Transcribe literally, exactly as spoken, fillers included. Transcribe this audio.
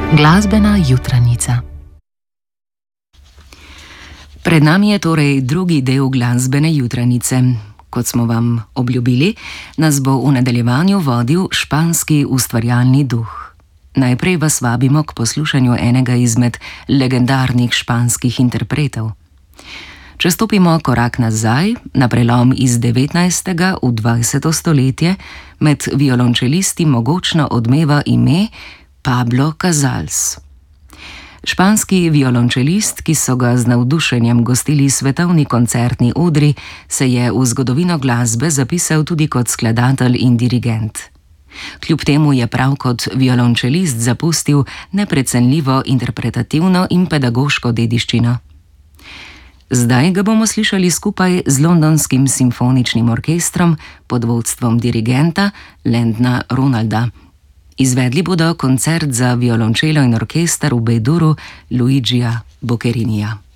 Glasbena jutranica. Pred nami je torej drugi del glasbene jutranice. Kot smo vam obljubili, nas bo v nadaljevanju vodil španski ustvarjalni duh. Najprej vas vabimo k poslušanju enega izmed legendarnih španskih interpretov. Če stopimo korak nazaj, na prelom iz devetnajstega v dvajseto stoletje, med violončelisti mogočno odmeva ime Pablo Casals. Španski violončelist, ki so ga z navdušenjem gostili svetovni koncertni odri, se je v zgodovino glasbe zapisal tudi kot skladatelj in dirigent. Kljub temu je prav kot violončelist zapustil neprecenljivo interpretativno in pedagoško dediščino. Zdaj ga bomo slišali skupaj z londonskim simfoničnim orkestrom pod vodstvom dirigenta Landona Ronalda. Izvedli bodo koncert za violončelo in orkester v B-duru Luigija Bocchettinija.